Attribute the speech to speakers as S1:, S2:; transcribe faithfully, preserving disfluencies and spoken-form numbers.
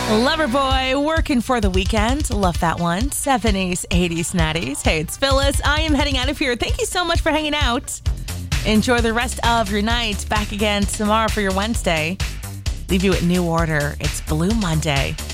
S1: Loverboy, working for the weekend. Love that one. seventies, eighties, nineties. Hey, it's Phyllis. I am heading out of here. Thank you so much for hanging out. Enjoy the rest of your night. Back again tomorrow for your Wednesday. Leave you at New Order. It's Blue Monday.